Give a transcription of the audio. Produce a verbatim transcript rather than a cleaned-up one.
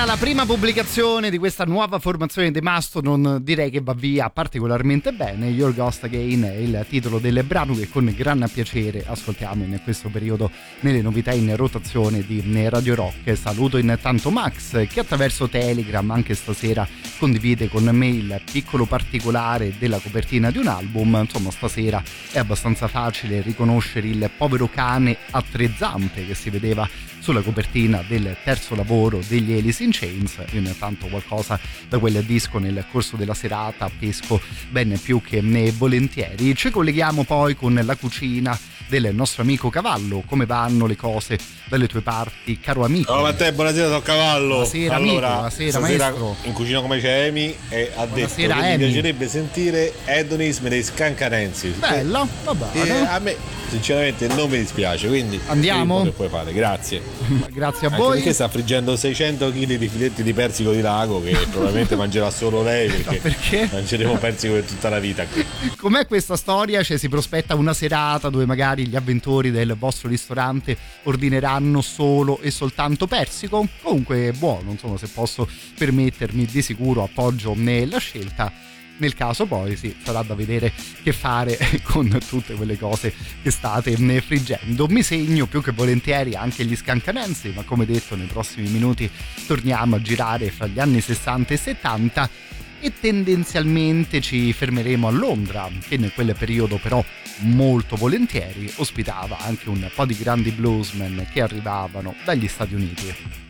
la prima pubblicazione di questa nuova formazione dei Mastodon, direi che va via particolarmente bene. Your Ghost Again è il titolo del brano che con gran piacere ascoltiamo in questo periodo nelle novità in rotazione di Radio Rock. Saluto intanto Max, che attraverso Telegram anche stasera condivide con me il piccolo particolare della copertina di un album. Insomma, stasera è abbastanza facile riconoscere il povero cane a tre zampe che si vedeva sulla copertina del terzo lavoro degli Alice in Chains. Io intanto qualcosa da quel disco nel corso della serata pesco ben più che ne volentieri. Ci colleghiamo poi con la cucina del nostro amico Cavallo. Come vanno le cose dalle tue parti, caro amico? Ciao Matteo, buonasera, sono Cavallo. Buonasera allora, amico, buonasera maestro. In cucina come c'è Amy e ha buonasera, detto che Amy. mi piacerebbe sentire Hedonism dei Scancanensi. Bello, va bene. E a me sinceramente non mi dispiace, quindi andiamo. Che puoi fare? Grazie. Grazie a Anche voi. Perché sta friggendo seicento chili di filetti di persico di lago che probabilmente mangerà solo lei, perché, perché? mangeremo persico per tutta la vita qui. Com'è questa storia? Cioè, si prospetta una serata dove magari gli avventori del vostro ristorante ordineranno solo e soltanto persico? Comunque buono, insomma, se posso permettermi, di sicuro appoggio nella scelta. Nel caso poi sì, sarà da vedere che fare con tutte quelle cose che state friggendo. Mi segno più che volentieri anche gli Scancanensi, ma come detto nei prossimi minuti torniamo a girare fra gli anni sessanta e settanta e tendenzialmente ci fermeremo a Londra, che in quel periodo però molto volentieri ospitava anche un po' di grandi bluesmen che arrivavano dagli Stati Uniti.